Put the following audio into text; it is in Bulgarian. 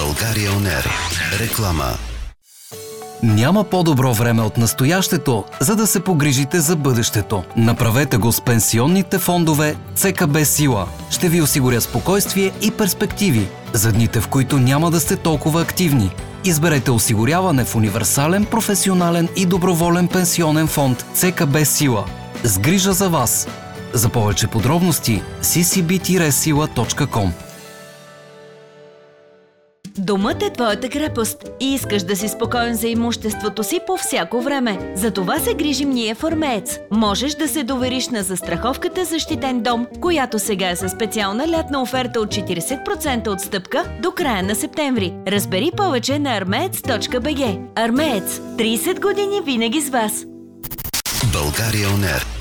България ОНЕР. Реклама. Няма по-добро време от настоящето, за да се погрижите за бъдещето. Направете го с пенсионните фондове ЦКБ Сила. Ще ви осигуря спокойствие и перспективи за дните, в които няма да сте толкова активни. Изберете осигуряване в универсален, професионален и доброволен пенсионен фонд ЦКБ Сила. С грижа за вас. За повече подробности ccb-sila.com. Домът е твоята крепост и искаш да си спокоен за имуществото си по всяко време. За това се грижим ние в Армеец. Можеш да се довериш на застраховката Защитен дом, която сега е със специална лятна оферта от 40% отстъпка до края на септември. Разбери повече на armeец.bg. Армеец. 30 години винаги с вас. България ОНЕР.